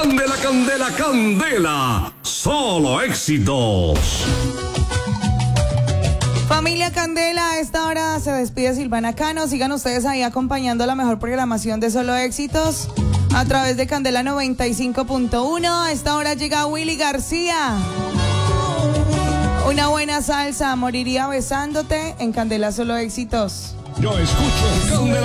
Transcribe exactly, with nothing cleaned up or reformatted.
Candela, candela, candela. Solo éxitos. Familia Candela, a esta hora se despide Silvana Cano. Sigan ustedes ahí acompañando la mejor programación de Solo Éxitos a través de Candela noventa y cinco punto uno. A esta hora llega Willy García. Una buena salsa, moriría besándote en Candela Solo Éxitos. Yo escucho Candela.